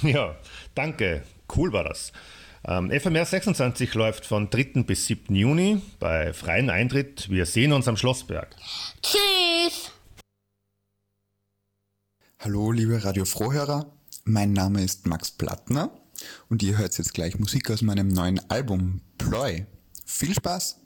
Ja, danke. Cool war das. FMR 26 läuft von 3. bis 7. Juni bei freiem Eintritt. Wir sehen uns am Schlossberg. Tschüss! Hallo, liebe Radio Frohhörer. Mein Name ist Max Plattner und ihr hört jetzt gleich Musik aus meinem neuen Album Ploy. Viel Spaß!